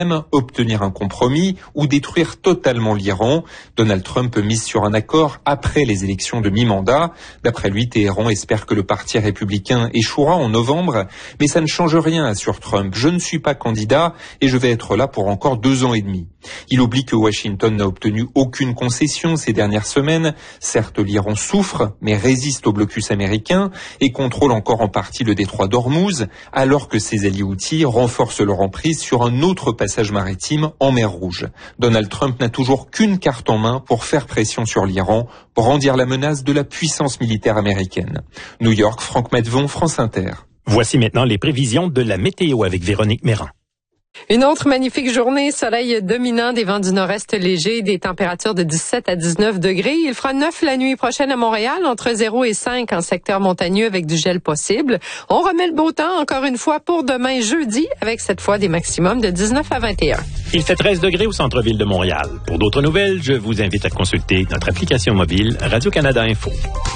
obtenir un compromis ou détruire totalement l'Iran. Donald Trump mise sur un accord après les élections de mi-mandat. D'après lui, Téhéran espère que le parti républicain échouera en novembre, mais ça ne change rien, assure Trump. Je ne suis pas candidat et je vais être là pour encore 2 ans et demi. Il oublie que Washington n'a obtenu aucune concession ces dernières semaines. Certes, l'Iran souffre, mais résiste au blocus américain et contrôle encore en partie le détroit d'Ormuz, alors que ses alliés houthis renforcent leur emprise sur un autre passage maritime en mer Rouge. Donald Trump n'a toujours qu'une carte en main pour faire pression sur l'Iran, brandir la menace de la puissance militaire américaine. New York, Franck Matvon, France Inter. Voici maintenant les prévisions de la météo avec Véronique Méran. Une autre magnifique journée, soleil dominant, des vents du nord-est légers, des températures de 17 à 19 degrés. Il fera 9 la nuit prochaine à Montréal, entre 0 et 5 en secteur montagneux avec du gel possible. On remet le beau temps encore une fois pour demain jeudi, avec cette fois des maximums de 19 à 21. Il fait 13 degrés au centre-ville de Montréal. Pour d'autres nouvelles, je vous invite à consulter notre application mobile Radio-Canada Info.